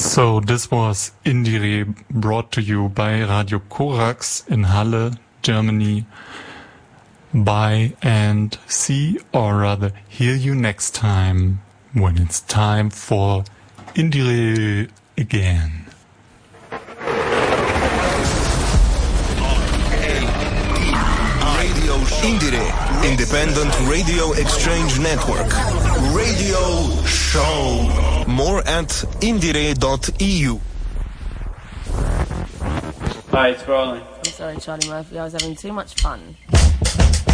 So this was Indire, brought to you by Radio Korax in Halle, Germany. Bye and see, or rather hear you next time when it's time for Indire again. Radio Indire, Independent Radio Exchange Network. Radio Show. More at indire.eu. Hi, it's rolling. I'm sorry, Charlie Murphy. I was having too much fun.